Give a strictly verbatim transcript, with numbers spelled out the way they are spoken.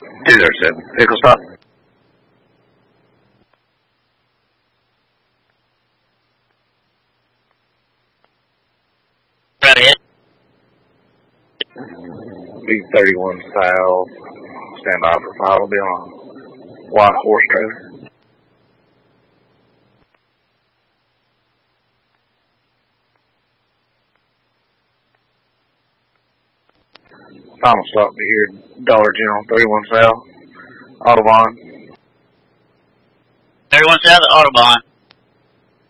two zero seven. Vehicle stop. Right ahead. B thirty-one South. Stand by for file. Will be on White Horse trailer. Final stop be here. Dollar General, thirty-one South. Audubon. thirty-one South, Audubon.